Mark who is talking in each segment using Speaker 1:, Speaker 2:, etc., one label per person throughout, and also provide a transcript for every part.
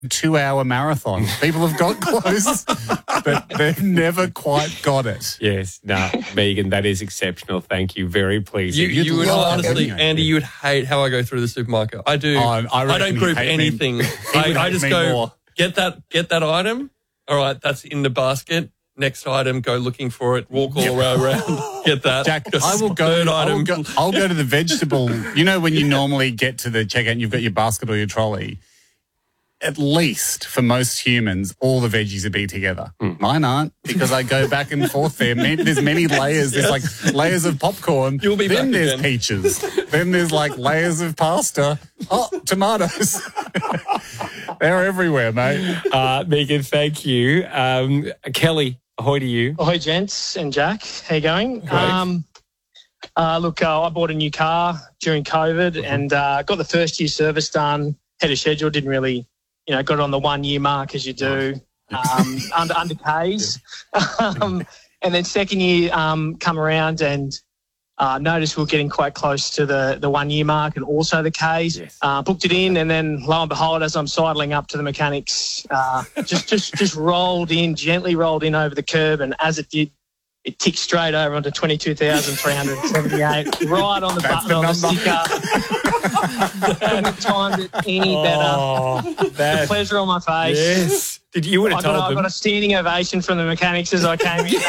Speaker 1: 2-hour marathon. People have got close, but they've never quite got it.
Speaker 2: Yes. No, Megan, that is exceptional. Thank you. Very pleasing.
Speaker 3: You would honestly, Andy, you would hate how I go through the supermarket. I do. I don't group anything. I just go, more. get that item. All right, that's in the basket. Next item, go looking for it. Walk all the way around. Get that.
Speaker 1: Jack, I'll go to the vegetable. You know when you normally get to the checkout and you've got your basket or your trolley, at least for most humans, all the veggies would be together. Mine aren't, because I go back and forth there. There's many layers. There's like layers of popcorn.
Speaker 3: You'll be
Speaker 1: then
Speaker 3: back
Speaker 1: there's
Speaker 3: again.
Speaker 1: peaches. Then there's like layers of pasta. Oh, tomatoes. They're everywhere, mate.
Speaker 2: Megan, thank you. Kelly, ahoy to you.
Speaker 4: Ahoy, gents and Jack. How you going?
Speaker 2: Great.
Speaker 4: Look, I bought a new car during COVID and got the first year service done, ahead of schedule, didn't really, got it on the 1 year mark as you do, under Ks. And then second year come around and noticed we were getting quite close to the 1 year mark and also the Ks.
Speaker 2: Yes.
Speaker 4: Booked it in, and then lo and behold, as I'm sidling up to the mechanics, just gently rolled in over the curb, and as it did, it ticked straight over onto 22,378, right on the button on the sticker. Couldn't have timed it any better. The pleasure on my face.
Speaker 2: Yes. You would have told them.
Speaker 4: I got a standing ovation from the mechanics as I came in.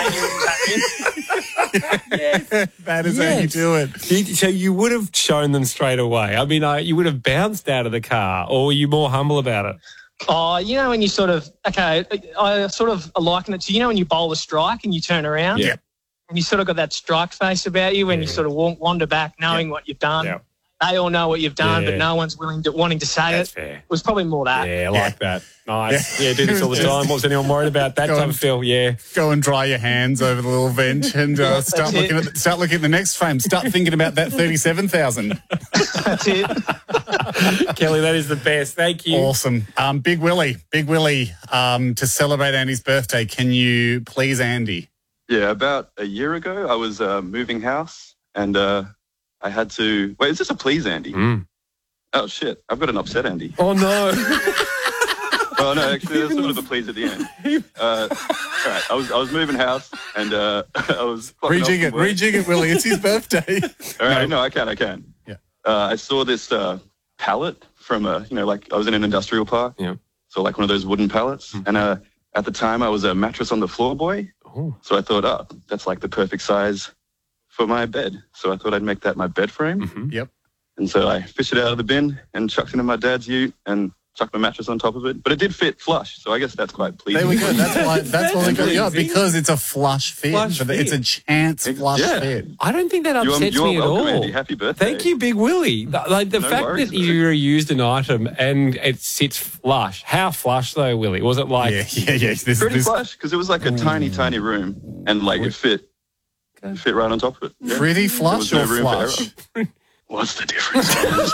Speaker 1: That is how you do it.
Speaker 2: So you would have shown them straight away. I mean, you would have bounced out of the car, or were you more humble about it?
Speaker 4: Oh, when you sort of, I sort of liken it to, when you bowl a strike and you turn around.
Speaker 2: Yeah.
Speaker 4: And you sort of got that strike face about you when you sort of wander back knowing what you've done.
Speaker 2: Yeah.
Speaker 4: They all know what you've done, but no one's wanting to say
Speaker 2: That's
Speaker 4: it.
Speaker 2: fair.
Speaker 4: It was probably more that.
Speaker 2: Yeah, I like that. Nice. Yeah, do this all the time. What's anyone worried about? That type of feel, yeah.
Speaker 1: Go and dry your hands over the little vent and start looking at the next frame. Start thinking about that 37,000.
Speaker 4: That's it.
Speaker 2: Kelly, that is the best. Thank you.
Speaker 1: Awesome. Big Willie, to celebrate Andy's birthday, can you please Andy?
Speaker 5: Yeah, about a year ago, I was moving house and I had to... Wait, is this a please, Andy? Oh, shit. I've got an upset Andy.
Speaker 2: Oh, no.
Speaker 5: Oh, no, actually, there's sort of a please at the end. All right, I was moving house and I was...
Speaker 1: Rejig it, Willie. It's his birthday.
Speaker 5: All right, no, I can.
Speaker 1: Yeah.
Speaker 5: I saw this pallet from, I was in an industrial park.
Speaker 2: Yeah.
Speaker 5: So like one of those wooden pallets. And at the time, I was a mattress on the floor boy.
Speaker 2: Oh.
Speaker 5: So I thought, that's like the perfect size for my bed. So I thought I'd make that my bed frame.
Speaker 2: Mm-hmm.
Speaker 1: Yep.
Speaker 5: And so I fished it out of the bin and chucked it in my dad's ute and chucked my mattress on top of it. But it did fit flush, so I guess that's quite pleasing.
Speaker 1: There we go. That's why we got you up, because it's a flush fit. It's a chance flush fit.
Speaker 2: I don't think that upsets
Speaker 5: you are
Speaker 2: me at
Speaker 5: welcome,
Speaker 2: all.
Speaker 5: Andy. Happy birthday.
Speaker 2: Thank you, Big Willie. Like the fact
Speaker 5: worries,
Speaker 2: that you used an item and it sits flush. How flush though, Willie? Was it like?
Speaker 1: Yeah.
Speaker 5: Pretty flush, because it was like a tiny room, and like it fit right on top of it. Yeah.
Speaker 1: Pretty flush
Speaker 5: There
Speaker 1: or
Speaker 5: was no room for
Speaker 1: flush?
Speaker 5: error. What's the difference?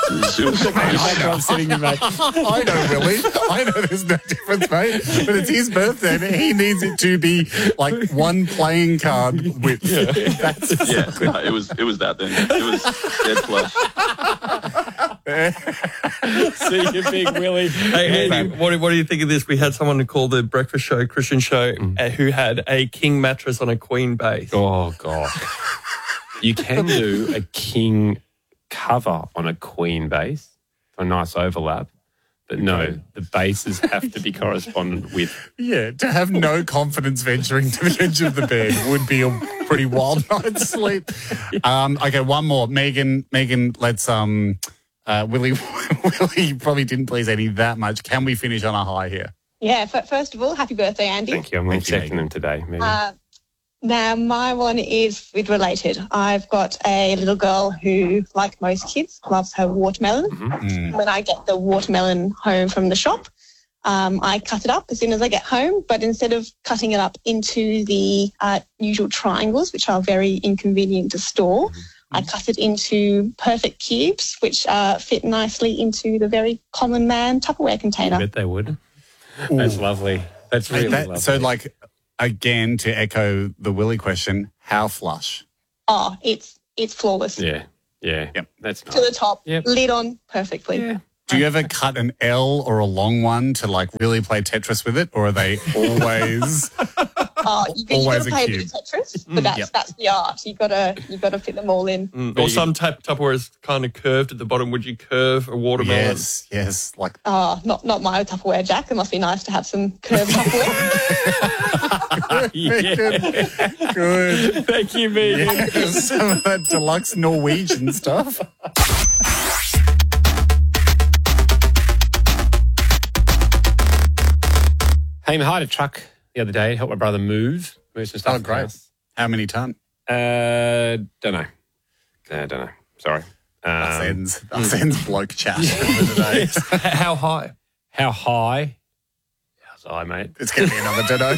Speaker 1: I know, Willie. I know there's no difference, mate. But it's his birthday and he needs it to be like one playing card width.
Speaker 5: No, it was that then. It was dead flush.
Speaker 2: See you, Big Willie.
Speaker 3: Hey, Andy, what do you think of this? We had someone call the breakfast show, Christian show, who had a king mattress on a queen base.
Speaker 2: Oh, God. You can do a king cover on a queen base for a nice overlap. But no, the bases have to be correspondent with.
Speaker 1: Yeah, to have no confidence venturing to the edge of the bed would be a pretty wild night's sleep. Okay, one more. Megan, let's Willie probably didn't please Andy that much. Can we finish on a high here?
Speaker 6: Yeah, first of all, happy birthday, Andy.
Speaker 2: Thank you. I'm accepting them today, Megan.
Speaker 6: Now, my one is food related. I've got a little girl who, like most kids, loves her watermelon. When I get the watermelon home from the shop, I cut it up as soon as I get home, but instead of cutting it up into the usual triangles, which are very inconvenient to store, I cut it into perfect cubes, which fit nicely into the very common man Tupperware container.
Speaker 2: I bet they would. That's lovely. That's really lovely.
Speaker 1: So, like, again, to echo the Willie question, how flush?
Speaker 6: Oh, it's flawless.
Speaker 2: Yeah. Yep. That's nice.
Speaker 6: To the top,
Speaker 2: Yep.
Speaker 6: lid on perfectly.
Speaker 2: Yeah.
Speaker 1: Do you ever cut an L or a long one to like really play Tetris with it, or are they always?
Speaker 6: You got to play a bit of Tetris, but that's the art. You got to fit them all in.
Speaker 3: Or some Tupperware is kind of curved at the bottom. Would you curve a watermelon?
Speaker 1: Yes. Like
Speaker 6: not my Tupperware, Jack. It must be nice to have some curved Tupperware.
Speaker 1: Good.
Speaker 2: Thank you, Megan.
Speaker 1: Yes, some of that deluxe Norwegian stuff.
Speaker 2: Hey, I hired a truck the other day, helped my brother move some stuff.
Speaker 1: Oh, great. How many ton?
Speaker 2: Don't know. Sorry.
Speaker 1: Us ends bloke chat today.
Speaker 3: How high?
Speaker 2: How high? How's high, mate?
Speaker 1: It's going to be another ditto.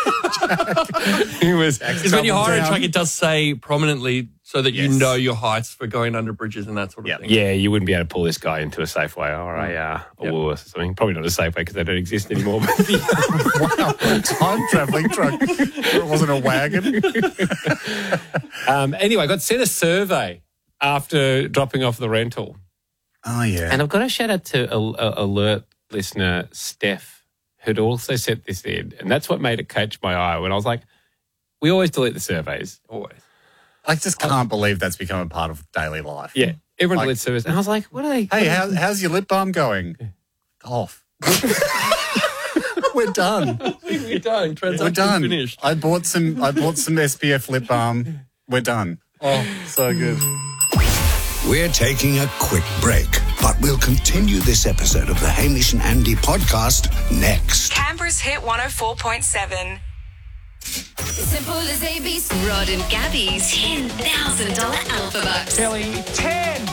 Speaker 3: Because when you hire a truck, it does say prominently so that you know your heights for going under bridges and that sort of thing.
Speaker 2: Yeah, you wouldn't be able to pull this guy into a Safeway or a Woolworths or something. Probably not a Safeway because they don't exist anymore.
Speaker 1: Wow, a time-travelling truck. It wasn't a wagon.
Speaker 2: Anyway, I got sent a survey after dropping off the rental.
Speaker 1: Oh, yeah.
Speaker 2: And I've got a shout-out to alert listener Steph, who'd also sent this in. And that's what made it catch my eye when I was like, we always delete the surveys. Always.
Speaker 1: I just can't believe that's become a part of daily life.
Speaker 2: Yeah, everyone deletes surveys. And I was like, what are they?
Speaker 1: Hey, how's your lip balm going? Off. We're done.
Speaker 3: We're done.
Speaker 1: We're done.
Speaker 3: Finished.
Speaker 1: I bought some SPF lip balm. We're done. Oh, so good.
Speaker 7: We're taking a quick break, but we'll continue this episode of the Hamish and Andy podcast next.
Speaker 8: Canberra's Hit 104.7. Simple as ABC. Rod and Gabby's $10,000 Alpha Bucks.
Speaker 9: Kelly, 10,000.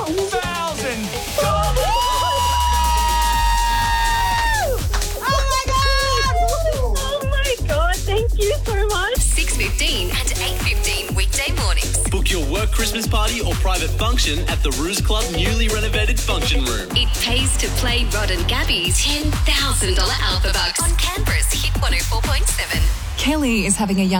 Speaker 10: Oh my God, thank you so much.
Speaker 8: 6:15 and 8:15 weekday mornings.
Speaker 11: Book your work Christmas party or private function at the Ruse Club newly renovated function room.
Speaker 8: It pays to play Rod and Gabby's $10,000 Alpha Bucks on Canberra's Hit 104.7.
Speaker 12: Kelly is having a young